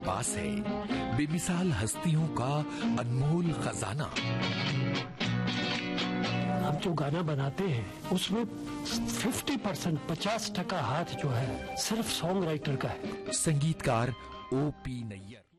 पास है बेमिसाल हस्तियों का अनमोल खजाना। हम जो गाना बनाते हैं उसमें 50% 50% हाथ जो है सिर्फ सॉन्ग राइटर का है। संगीतकार O.P. नैयर।